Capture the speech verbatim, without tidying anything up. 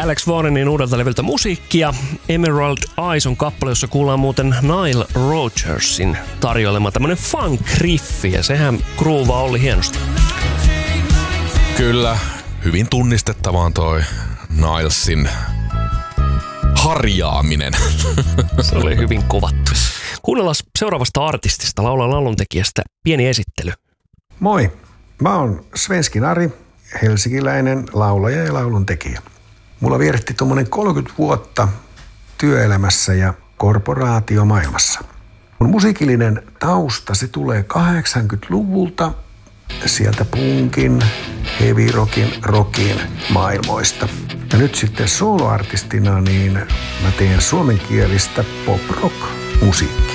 Alex Warrenin uudelta levyltä musiikkia. Emerald Eyes on kappale, jossa kuullaan muuten Nile Rodgersin tarjoilema tämmönen funk-riffi, ja sehän groovaa Olli hienosti. Kyllä, hyvin tunnistettava on toi Nilesin harjaaminen. Se oli hyvin kuvattu. Kuunnellaan seuraavasta artistista, laulaa lauluntekijästä, pieni esittely. Moi, mä oon Svenskin Ari, helsinkiläinen laulaja ja lauluntekijä. Mulla vieretti tuommoinen kolmekymmentä vuotta työelämässä ja korporaatiomaailmassa. Mun musiikillinen tausta, se tulee kahdeksankymmentäluvulta sieltä punkin, heavy rockin, rockin maailmoista. Ja nyt sitten soloartistina niin mä teen suomenkielistä pop-rock musiikkia.